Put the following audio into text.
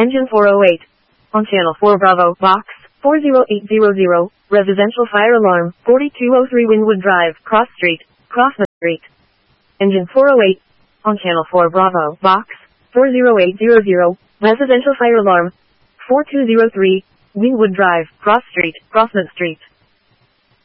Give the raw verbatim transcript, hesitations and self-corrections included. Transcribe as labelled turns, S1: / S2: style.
S1: Engine four oh eight. On channel four Bravo, box four zero eight zero zero, residential fire alarm, forty-two oh three Wynwood Drive, Cross Street, Crossman Street. Engine four oh eight. On channel four Bravo, box four zero eight zero zero, residential fire alarm, four two oh three, Wynwood Drive, Cross Street, Crossman Street.